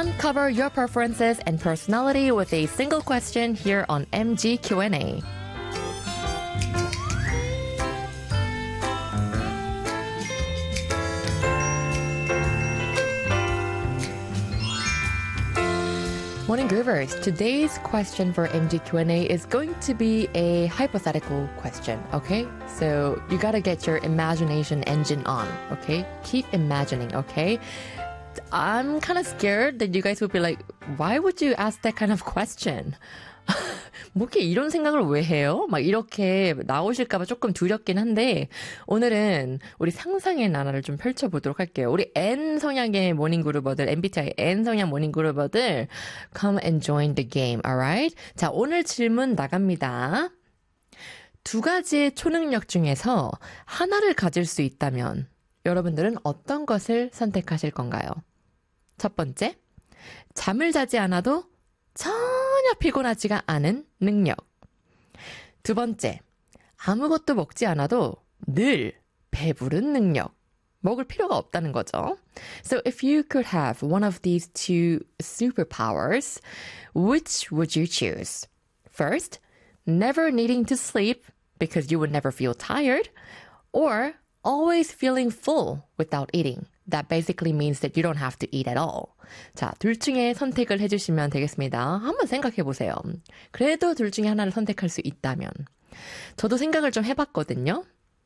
Uncover your preferences and personality with a single question here on MG Q&A. Morning Groovers, today's question for MG Q&A is going to be a hypothetical question, okay? So you gotta get your imagination engine on, okay? Keep imagining, okay? I'm kind of scared that you guys would be like, why would you ask that kind of question? 뭐 이렇게 이런 생각을 왜 해요? 막 이렇게 나오실까봐 조금 두렵긴 한데 오늘은 우리 상상의 나라를 좀 펼쳐보도록 할게요. 우리 N 성향의 모닝그루버들, MBTI N 성향 모닝그루버들 come and join the game, alright? 자, 오늘 질문 나갑니다. 두 가지의 초능력 중에서 하나를 가질 수 있다면 여러분들은 어떤 것을 선택하실 건가요? 첫 번째, 잠을 자지 않아도 전혀 피곤하지가 않은 능력. 두 번째, 아무것도 먹지 않아도 늘 배부른 능력. 먹을 필요가 없다는 거죠. So if you could have one of these two superpowers, which would you choose? First, never needing to sleep because you would never feel tired, or always feeling full without eating. That basically means that you don't have to eat at all. 자, 둘 중에 선택을 해주시면 되겠습니다. 한번 생각해 보세요. 그래도 둘 중에 하나를 선택할 수 있다면. 저도 생각을 좀 해봤거든요.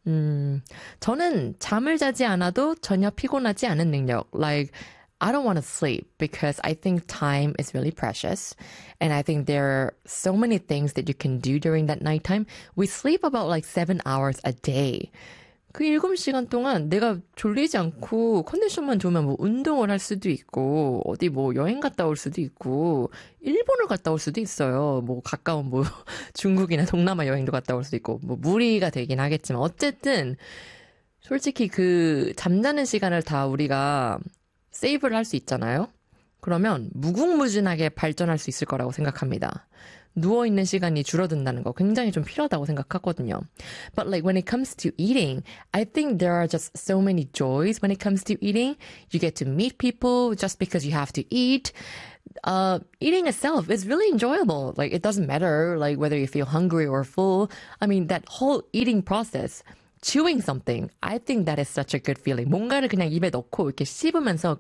저는 잠을 자지 않아도 전혀 피곤하지 않은 능력. Like, I don't want to sleep because I think time is really precious. And I think there are so many things that you can do during that nighttime. We sleep about like 7 hours a day. 그 7시간 동안 내가 졸리지 않고 컨디션만 좋으면 뭐 운동을 할 수도 있고 어디 뭐 여행 갔다 올 수도 있고 일본을 갔다 올 수도 있어요. 뭐 가까운 뭐 중국이나 동남아 여행도 갔다 올 수도 있고 뭐 무리가 되긴 하겠지만 어쨌든 솔직히 그 잠자는 시간을 다 우리가 세이브를 할 수 있잖아요. 그러면 무궁무진하게 발전할 수 있을 거라고 생각합니다. 누워있는 시간이 줄어든다는 거 굉장히 좀 필요하다고 생각하거든요. But like when it comes to eating, I think there are just so many joys when it comes to eating. You get to meet people just because you have to eat. Eating itself is really enjoyable. Like it doesn't matter like whether you feel hungry or full. I mean that whole eating process. Chewing something, I think that is such a good feeling. 뭔가를 그냥 입에 넣고 이렇게 씹으면서